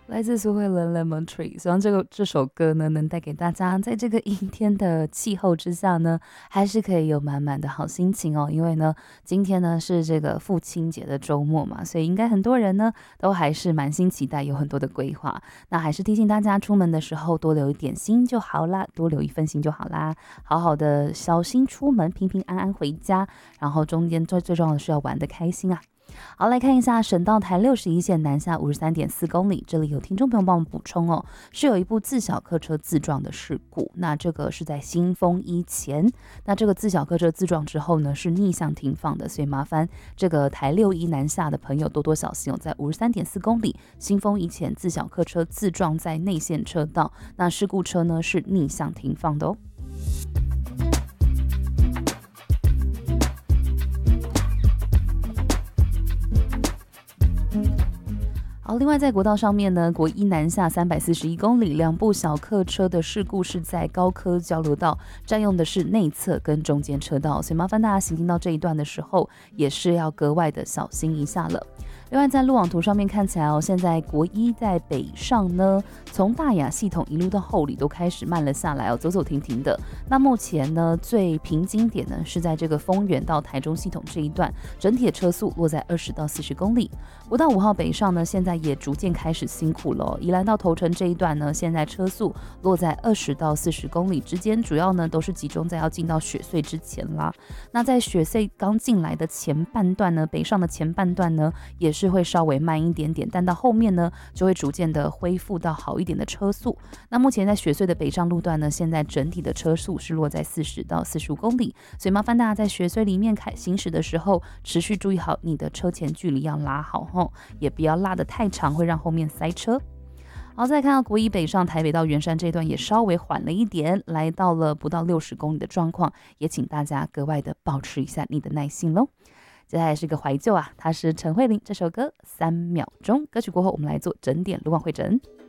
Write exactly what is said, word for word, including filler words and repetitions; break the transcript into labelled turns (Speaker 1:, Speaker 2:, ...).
Speaker 1: 来自苏慧伦 Lemon Tree， 希望这个这首歌呢，能带给大家在这个阴天的气候之下呢，还是可以有满满的好心情哦。因为呢，今天呢是这个父亲节的周末嘛，所以应该很多人呢都还是满心期待，有很多的规划。那还是提醒大家，出门的时候多留一点心就好啦，多留一份心就好啦，好好的小心出门，平平安安回家，然后中间最最重要的是要玩得开心啊。好，来看一下省道台六十一线南下五十三点四公里，这里有听众朋友帮我们补充哦，是有一部自小客车自撞的事故，那这个是在新丰一前，那这个自小客车自撞之后呢，是逆向停放的，所以麻烦这个台六一南下的朋友多多小心哦，在五十三点四公里新丰一前自小客车自撞在内线车道，那事故车呢是逆向停放的哦。好，另外在国道上面呢，国一南下三百四十一公里，两部小客车的事故是在高科交流道，占用的是内侧跟中间车道，所以麻烦大家行经到这一段的时候，也是要格外的小心一下了。另外在路网图上面看起来哦，现在国一在北上呢，从大雅系统一路到后里都开始慢了下来哦，走走停停的。那目前呢，最平均点呢是在这个丰原到台中系统这一段，整体的车速落在二十到四十公里。国道五号北上呢，现在也逐渐开始辛苦了哦。宜兰到头城这一段呢，现在车速落在二十到四十公里之间，主要呢都是集中在要进到雪隧之前啦。那在雪隧刚进来的前半段呢，北上的前半段呢，也是会稍微慢一点点，但到后面呢，就会逐渐的恢复到好一点的车速。那目前在雪隧的北上路段呢，现在整体的车速是落在四十到四十五公里，所以麻烦大家在雪隧里面开行驶的时候，持续注意好你的车前距离要拉好吼，也不要拉得太长，会让后面塞车。好，再看到国一北上台北到圆山这一段也稍微缓了一点，来到了不到六十公里的状况，也请大家格外的保持一下你的耐心咯。接下来是个怀旧啊，它是陈慧琳这首歌《三秒钟》，歌曲过后我们来做整点路况会诊。